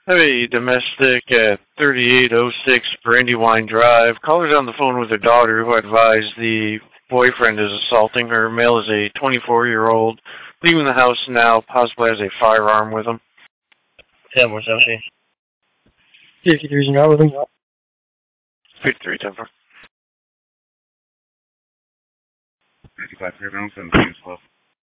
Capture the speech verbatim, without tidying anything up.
Hey, domestic at thirty-eight oh six Brandywine Drive. Caller's on the phone with her daughter who advised the boyfriend is assaulting her. Male is a twenty-four-year-old, leaving the house now, possibly has a firearm with him. ten more seventeen. fifty-three is not with him. fifty-three, ten four. fifty-five, seventeen, twelve.